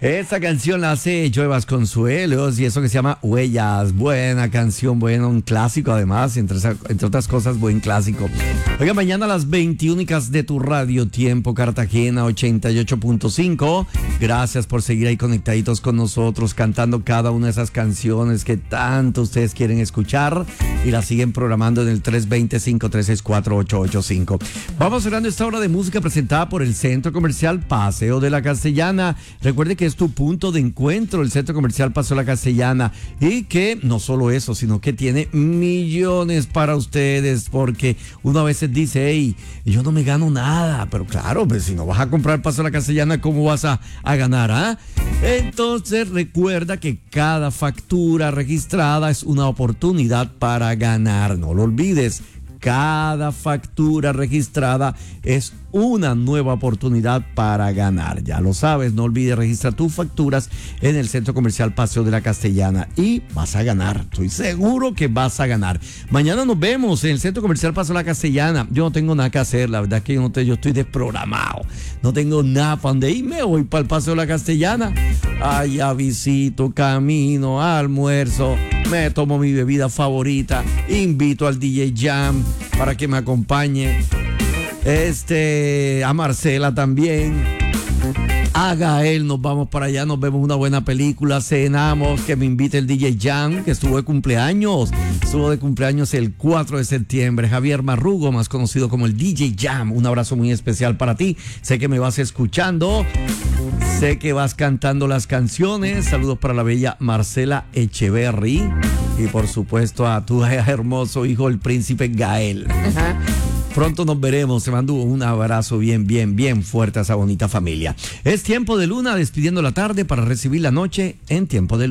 Esta canción la hace Joe Vasconcelos y eso que se llama Huellas. Buena canción, bueno, un clásico además, entre otras cosas, buen clásico. Oiga, mañana a las 21 de tu radio, Tiempo Cartagena 88.5. Gracias por seguir ahí conectaditos con nosotros, cantando cada una de esas canciones que tanto ustedes quieren escuchar y las siguen programando en el 320-536-4885. Vamos cerrando esta hora de música presentada por el Centro Comercial Paseo de la Castellana. Recuerde que es tu punto de encuentro, el Centro Comercial Paseo de la Castellana, y que no solo eso, sino que tiene millones para ustedes, porque uno a veces dice, hey, yo no me gano nada, pero claro, pues si no vas a comprar Paseo de la Castellana, ¿cómo vas a ganar? ¿Ah? Entonces recuerda que cada factura registrada es una oportunidad para ganar, no lo olvides. Cada factura registrada es una nueva oportunidad para ganar. Ya lo sabes, no olvides registrar tus facturas en el Centro Comercial Paseo de la Castellana y vas a ganar. Estoy seguro que vas a ganar. Mañana nos vemos en el Centro Comercial Paseo de la Castellana. Yo no tengo nada que hacer, la verdad es que yo estoy desprogramado. No tengo nada para donde ir, me voy para el Paseo de la Castellana. Allá visito, camino, almuerzo, me tomo mi bebida favorita, invito al DJ Jam para que me acompañe, a Marcela también, a Gael, nos vamos para allá, nos vemos una buena película, cenamos, que me invite el DJ Jam, que estuvo de cumpleaños el 4 de septiembre, Javier Marrugo, más conocido como el DJ Jam. Un abrazo muy especial para ti, sé que me vas escuchando, sé que vas cantando las canciones. Saludos para la bella Marcela Echeverry y por supuesto a tu hermoso hijo, el príncipe Gael. Pronto nos veremos. Te mando un abrazo bien fuerte a esa bonita familia. Es Tiempo de Luna, despidiendo la tarde para recibir la noche en Tiempo de Luna.